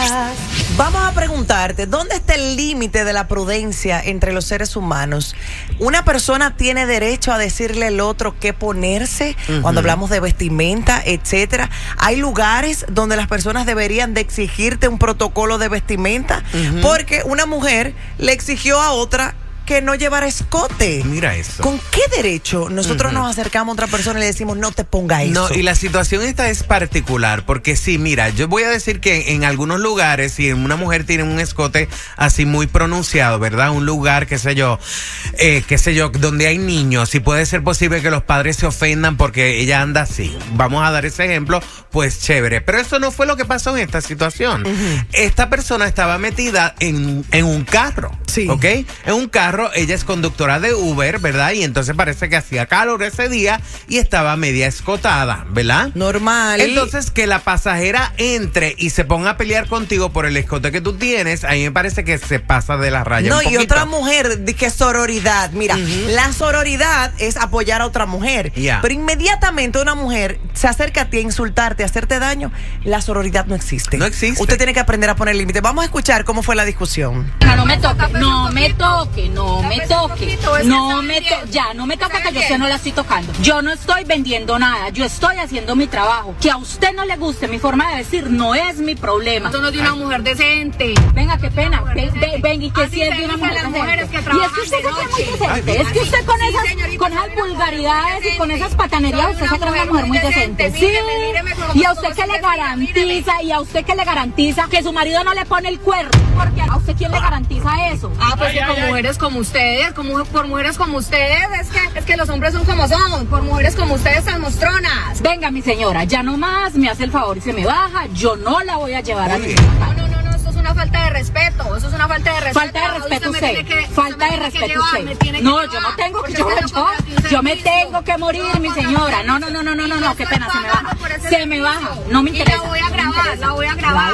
Vamos a preguntarte, ¿dónde está el límite de la prudencia entre los seres humanos? ¿Una persona tiene derecho a decirle al otro qué ponerse cuando hablamos de vestimenta, etcétera? ¿Hay lugares donde las personas deberían de exigirte un protocolo de vestimenta? Porque una mujer le exigió a otra que no llevara escote. Mira eso. ¿Con qué derecho nosotros nos acercamos a otra persona y le decimos no te ponga eso? No, y la situación esta es particular, porque sí, mira, yo voy a decir que en algunos lugares, si una mujer tiene un escote así muy pronunciado, ¿verdad? Un lugar, qué sé yo, donde hay niños, si puede ser posible que los padres se ofendan porque ella anda así. Vamos a dar ese ejemplo, pues chévere. Pero eso no fue lo que pasó en esta situación. Esta persona estaba metida en un carro, ¿ok? En un carro. Ella es conductora de Uber, ¿verdad? Y entonces parece que hacía calor ese día y estaba media escotada, ¿verdad? Normal. Entonces, que la pasajera entre y se ponga a pelear contigo por el escote que tú tienes, a mí me parece que se pasa de la raya un poquito. Y otra mujer, que sororidad. Mira, la sororidad es apoyar a otra mujer. Pero inmediatamente una mujer se acerca a ti a insultarte, a hacerte daño, la sororidad no existe. No existe. Usted tiene que aprender a poner límites. Vamos a escuchar cómo fue la discusión. No me toque, no me toque, no me toque, no me toque, ya, no me toque que yo usted no la estoy tocando. Yo no estoy vendiendo nada, yo estoy haciendo mi trabajo. Que a usted no le guste mi forma de decir no es mi problema. Eso no es de una mujer decente. Venga, qué pena, venga, y que si es de una mujer decente. Y es que usted se cree muy decente, es que usted con esas vulgaridades y con esas patanerías usted se cree una mujer muy decente. Sí, y a usted que le garantiza, que su marido no le pone el cuerno, porque a usted quién le garantiza eso. Pues con mujeres como ustedes, por mujeres como ustedes, es que los hombres son como son, por mujeres como ustedes tan mostronas. Venga, mi señora, ya nomás me hace el favor y se me baja, yo no la voy a llevar a mi casa. No, esto es una falta de respeto, eso es una falta de respeto. Falta de respeto usted, falta de respeto usted. No, yo no tengo que, yo me tengo que morir, mi señora. No, qué pena, se me baja, no me interesa. La voy a grabar.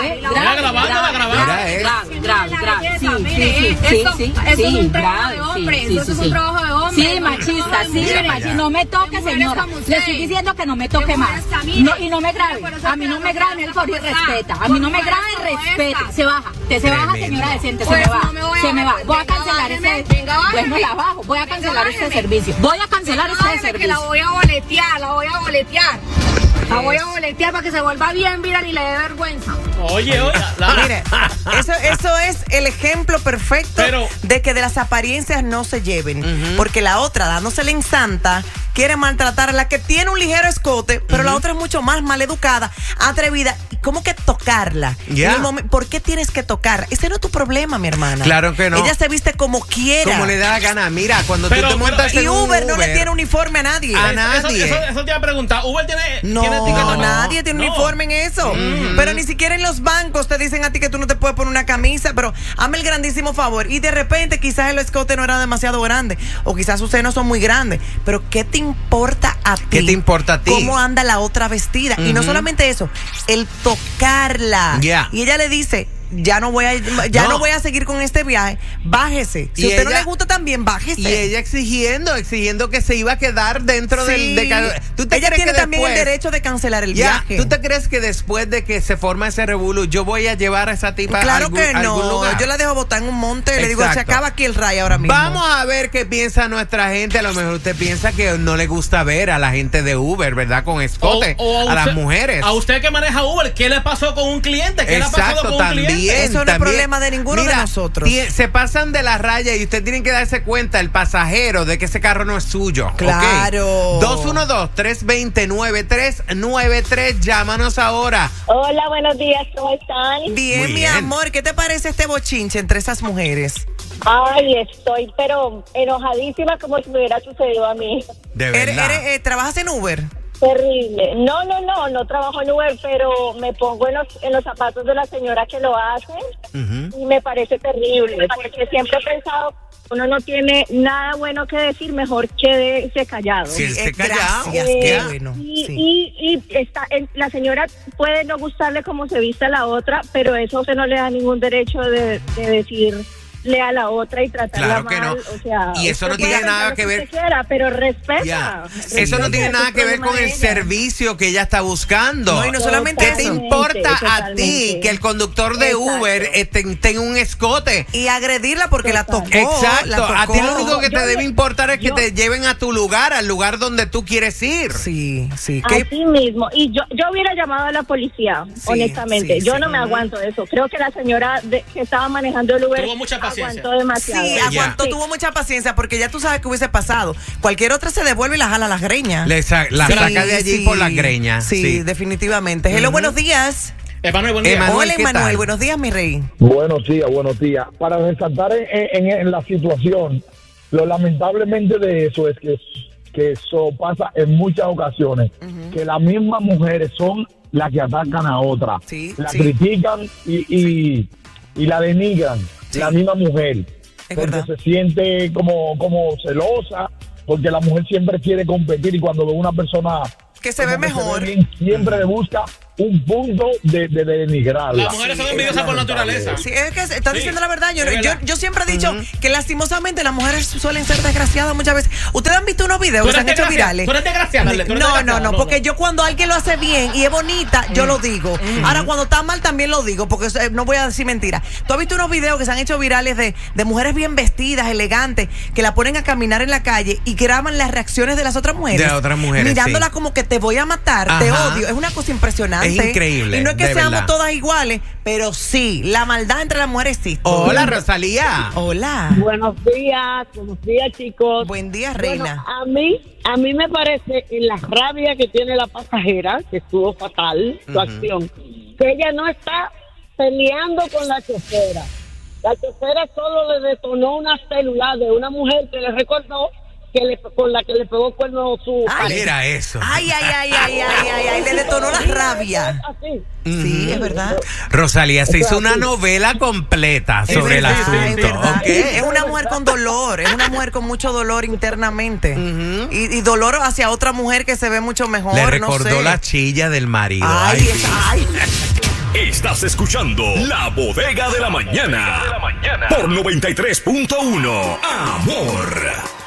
Grave. Sí, grave. Eso es un trabajo de hombre. Sí, machista, no me toque, señora. Le estoy diciendo que no me toque más. Y no me grabe. A mí no me grabe, el favor y respeta. A mí no me grabe, respeta. Se baja, señora decente, se me va. Voy a cancelar ese. Bueno, la bajo. Voy a cancelar este servicio. Voy a cancelar este servicio. La voy a boletear. La voy a boletear para que se vuelva bien viral y le dé vergüenza. Oye. Mire, eso es el ejemplo perfecto de que de las apariencias no se lleven. Porque la otra, dándosela en santa, quiere maltratar a la que tiene un ligero escote, pero la otra es mucho más maleducada, atrevida. ¿Cómo que tocarla? ¿Por qué tienes que tocar? Ese no es tu problema, mi hermana. Claro que no. Ella se viste como quiera. Como le da la gana. Mira, cuando tú te montas en Uber no le tiene uniforme a nadie. Eso te iba a preguntar. ¿Uber tiene No, nadie tiene uniforme en eso. Pero ni siquiera en los bancos te dicen a ti que tú no te puedes poner una camisa. Pero hazme el grandísimo favor. Y de repente quizás el escote no era demasiado grande. O quizás sus senos son muy grandes. Pero ¿qué te importa a ti? ¿Qué te importa a ti? ¿Cómo anda la otra vestida? Y no solamente eso, el tocarla. Y ella le dice, ya no voy a seguir con este viaje, bájese. Si a usted no le gusta también, bájese. Y ella exigiendo que se iba a quedar dentro del... Ella tiene también el derecho de cancelar el viaje. ¿Tú te crees que después de que se forma ese revuelo, yo voy a llevar a esa tipa a algún lugar? Yo la dejo botar en un monte y le digo, se acaba aquí el ray ahora mismo. Vamos a ver qué piensa nuestra gente. A lo mejor usted piensa que no le gusta ver a la gente de Uber, ¿verdad? Con escote, a las mujeres. A usted que maneja Uber, ¿qué le pasó con un cliente? ¿Qué le ha pasado con un cliente? Eso no es problema de ninguno de nosotros. Se pasan de la raya y usted tiene que darse cuenta, el pasajero, de que ese carro no es suyo. Claro. 212-320-9393. Llámanos ahora. Hola, buenos días, ¿cómo están? Bien, mi amor. ¿Qué te parece este bochinche entre esas mujeres? Ay, estoy pero enojadísima como si me hubiera sucedido a mí. De verdad. ¿Trabajas en Uber? Terrible. No trabajo en Uber, pero me pongo en los zapatos de la señora que lo hace y me parece terrible, porque siempre he pensado, uno no tiene nada bueno que decir, mejor quédese callado. Sí, esté callado. Gracias, qué bueno. La señora puede no gustarle cómo se vista la otra, pero eso usted no le da ningún derecho de decir a la otra y tratarla Claro mal. que no. O sea, Y eso no tiene nada que ver. Pero respeta. Ya. Eso no tiene nada que ver con el servicio que ella está buscando. No, y no solamente ¿Qué te eso. importa a Totalmente. ti que el conductor de Exacto. Uber tenga un escote? Y agredirla porque la tocó. Exacto. la tocó. A ti lo único que te Yo debe le- importar es que yo- te lleven a tu lugar, al lugar donde tú quieres ir. Sí, sí. ¿Qué? Así mismo. Y yo hubiera llamado a la policía, Sí, honestamente. sí, yo sí. no me aguanto eso. Creo que la señora que estaba manejando el Uber Tuvo mucha paciencia. aguantó demasiado. Sí, Ya. aguantó, tuvo mucha paciencia porque ya tú sabes que hubiese pasado. Cualquier otra se devuelve y la jala a las greñas. La Sí, saca de allí sí. por las greñas. Sí, definitivamente. Hello, buenos días. Emanuel, buen día. Manuel, Hola, ¿qué Emanuel. tal? Buenos días, mi rey. Buenos días. Para resaltar en la situación, lo lamentablemente de eso es que eso pasa en muchas ocasiones, que las mismas mujeres son las que atacan a otra, Sí, la sí. critican y la denigran, Sí. la misma mujer, Es porque verdad. se siente como celosa, porque la mujer siempre quiere competir y cuando ve una persona Que se ve como mejor. bien, siempre le busca un punto de denigrarla. Las mujeres son envidiosas por naturaleza. Sí, es que estás Sí, diciendo la verdad. Yo, es verdad. yo siempre he dicho que lastimosamente las mujeres suelen ser desgraciadas muchas veces. ¿Ustedes han visto unos videos Tú que se eres han hecho desgraciada, virales? tú eres desgraciada, Ale, tú eres No, desgraciada, no, porque no. yo cuando alguien lo hace bien y es bonita, yo lo digo. Ahora, cuando está mal también lo digo, porque no voy a decir mentira. ¿Tú has visto unos videos que se han hecho virales de mujeres bien vestidas, elegantes, que la ponen a caminar en la calle y graban las reacciones de las otras mujeres? De las otras mujeres, mirándola sí. como que te voy a matar, te Ajá. odio. Es una cosa impresionante. Es increíble, Y no es que de seamos verdad. todas iguales, pero sí, la maldad entre las mujeres existe. Hola, Rosalía. Hola. Buenos días chicos. Buen día, Bueno, reina. a mí me parece en la rabia que tiene la pasajera, que estuvo fatal su acción, que ella no está peleando con la chofera. La chofera solo le detonó una célula de una mujer que le recordó con la que le pegó cuerno su Ay. pareja. Mira eso. Ay, le detonó la rabia. Así. Sí, es verdad. Rosalía se hizo una novela completa sobre el Es asunto. verdad. ¿Ok? Es una mujer con dolor, es una mujer con mucho dolor internamente. Y dolor hacia otra mujer que se ve mucho mejor. Le recordó no sé. la chilla del marido. Ay, Ay, ay. Estás escuchando La Bodega de la Mañana. Por 93.1 Amor.